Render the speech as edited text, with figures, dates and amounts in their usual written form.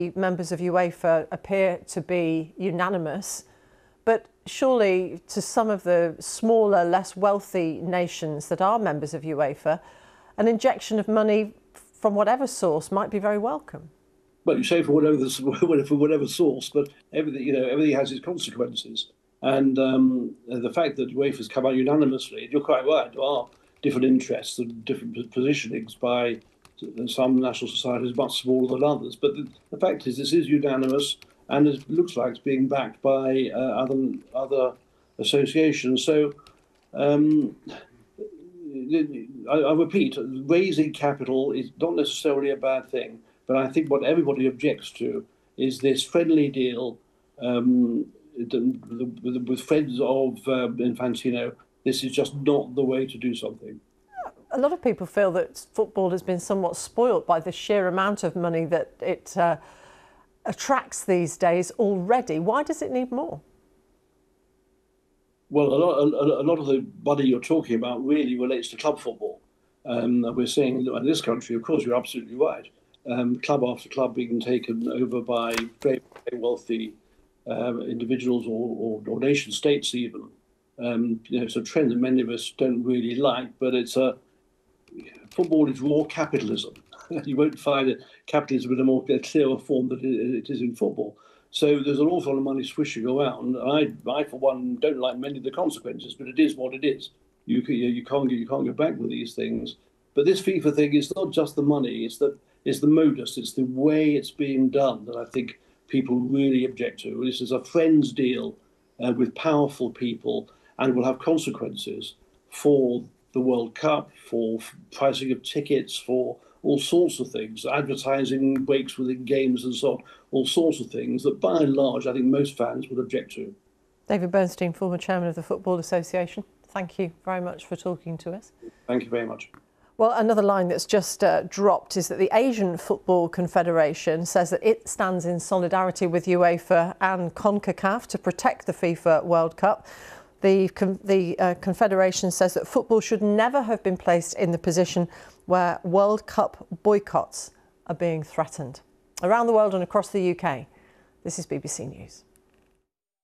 Members of UEFA appear to be unanimous, but surely to some of the smaller, less wealthy nations that are members of UEFA, an injection of money from whatever source might be very welcome. Well, you say for whatever source, but everything has its consequences. And the fact that UEFA's come out unanimously, you're quite right, there are different interests and different positionings by some national societies much smaller than others. But the fact is, this is unanimous, and it looks like it's being backed by other associations. So I repeat, raising capital is not necessarily a bad thing. But I think what everybody objects to is this friendly deal with friends of Infantino. This is just not the way to do something. A lot of people feel that football has been somewhat spoilt by the sheer amount of money that it attracts these days already. Why does it need more? Well, a lot of the money you're talking about really relates to club football. We're seeing in this country, of course, you're absolutely right. Club after club being taken over by very, very wealthy individuals or nation states even. It's a trend that many of us don't really like, but football is raw capitalism. You won't find capitalism in a more clearer form than it is in football. So there's an awful lot of money swishing around. I for one, don't like many of the consequences, but it is what it is. You can't go back with these things. But this FIFA thing is not just the money; it's the modus, it's the way it's being done that I think people really object to. This is a friends deal with powerful people, and will have consequences for the World Cup, for pricing of tickets, for all sorts of things, advertising breaks within games and so on, all sorts of things that by and large I think most fans would object to. David Bernstein, former chairman of the Football Association, thank you very much for talking to us. Thank you very much. Well, another line that's just dropped is that the Asian Football Confederation says that it stands in solidarity with UEFA and CONCACAF to protect the FIFA World Cup. The Confederation says that football should never have been placed in the position where World Cup boycotts are being threatened. Around the world and across the UK, this is BBC News.